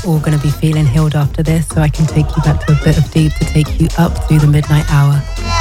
all going to be feeling healed after this, so I can take you back to a bit of deep to take you up through the midnight hour.